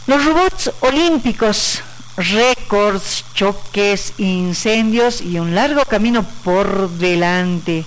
Los robots olímpicos, récords, choques, incendios y un largo camino por delante.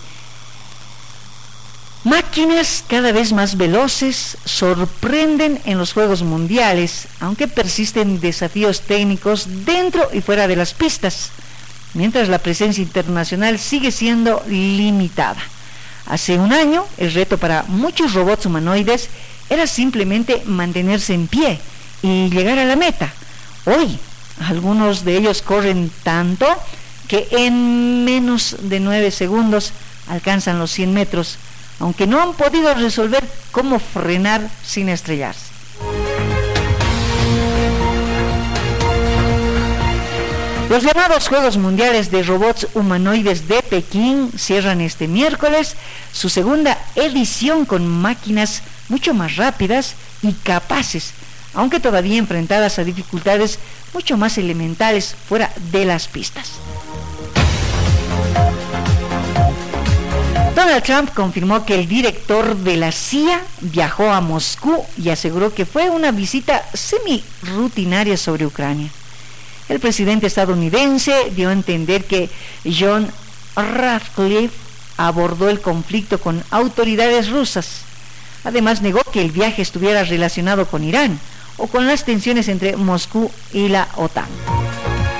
Máquinas cada vez más veloces sorprenden en los Juegos Mundiales, aunque persisten desafíos técnicos dentro y fuera de las pistas, mientras la presencia internacional sigue siendo limitada. Hace un año, el reto para muchos robots humanoides era simplemente mantenerse en pie y llegar a la meta. Hoy, algunos de ellos corren tanto que en menos de 9 segundos alcanzan los 100 metros, aunque no han podido resolver cómo frenar sin estrellarse. Los llamados Juegos Mundiales de Robots Humanoides de Pekín cierran este miércoles su segunda edición con máquinas mucho más rápidas y capaces, aunque todavía enfrentadas a dificultades mucho más elementales fuera de las pistas. Donald Trump confirmó que el director de la CIA viajó a Moscú y aseguró que fue una visita semi-rutinaria sobre Ucrania. El presidente estadounidense dio a entender que John Ratcliffe abordó el conflicto con autoridades rusas. Además, negó que el viaje estuviera relacionado con Irán o con las tensiones entre Moscú y la OTAN.